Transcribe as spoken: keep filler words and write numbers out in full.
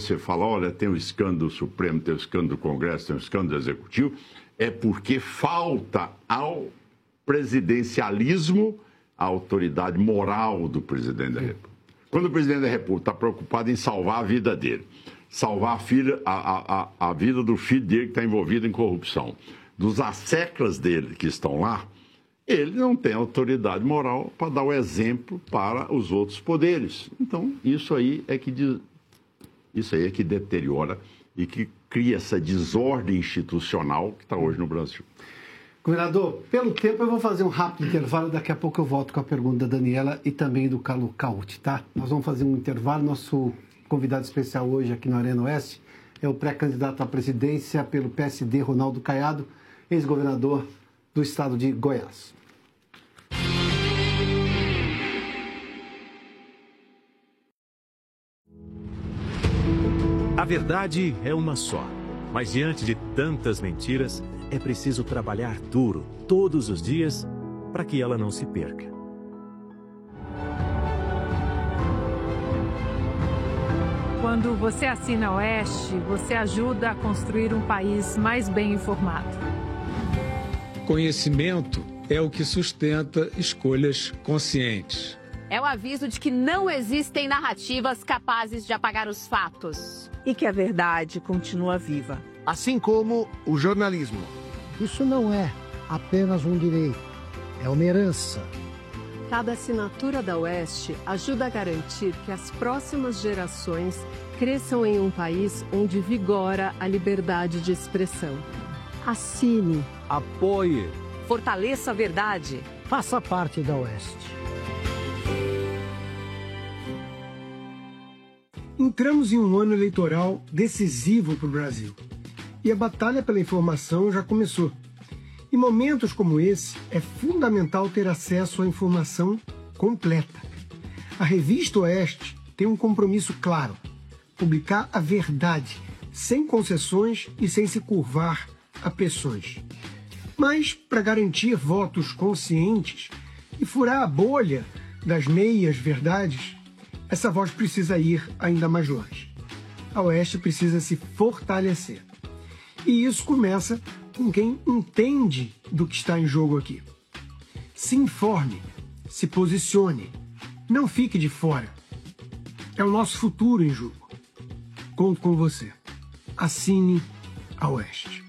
você fala, olha, tem o escândalo Supremo, tem o escândalo do Congresso, tem o escândalo Executivo, é porque falta ao presidencialismo a autoridade moral do presidente da República. Quando o presidente da República está preocupado em salvar a vida dele, salvar a, filha, a, a, a vida do filho dele que está envolvido em corrupção, dos asseclas dele que estão lá, ele não tem autoridade moral para dar o exemplo para os outros poderes. Então, isso aí é que, isso aí é que deteriora e que cria essa desordem institucional que está hoje no Brasil. Governador, pelo tempo eu vou fazer um rápido intervalo, daqui a pouco eu volto com a pergunta da Daniela e também do Carlo Cauti, tá? Nós vamos fazer um intervalo, nosso convidado especial hoje aqui no Arena Oeste é o pré-candidato à presidência pelo P S D, Ronaldo Caiado, ex-governador do estado de Goiás. A verdade é uma só, mas diante de tantas mentiras, é preciso trabalhar duro, todos os dias, para que ela não se perca. Quando você assina a Oeste, você ajuda a construir um país mais bem informado. Conhecimento é o que sustenta escolhas conscientes. É o aviso de que não existem narrativas capazes de apagar os fatos. E que a verdade continua viva. Assim como o jornalismo. Isso não é apenas um direito, é uma herança. Cada assinatura da Oeste ajuda a garantir que as próximas gerações cresçam em um país onde vigora a liberdade de expressão. Assine. Apoie. Fortaleça a verdade. Faça parte da Oeste. Entramos em um ano eleitoral decisivo para o Brasil. E a batalha pela informação já começou. Em momentos como esse, é fundamental ter acesso à informação completa. A revista Oeste tem um compromisso claro: publicar a verdade, sem concessões e sem se curvar a pressões. Mas, para garantir votos conscientes e furar a bolha das meias verdades, essa voz precisa ir ainda mais longe. A Oeste precisa se fortalecer. E isso começa com quem entende do que está em jogo aqui. Se informe, se posicione, não fique de fora. É o nosso futuro em jogo. Conto com você. Assine a Oeste.